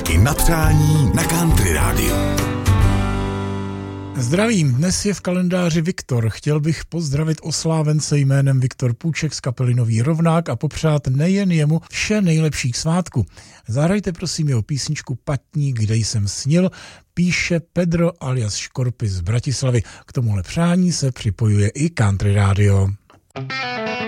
Písničky na přání na Country Rádiu. Zdravím, dnes je v kalendáři Viktor. Chtěl bych pozdravit oslávence jménem Viktor Půček z kapely Nový Rovnák a popřát nejen jemu vše nejlepší k svátku. Zahrajte prosím jeho písničku Patník, kde jsem snil, píše Pedro alias Škorpy z Bratislavy. K tomuhle přání se připojuje i Country Radio.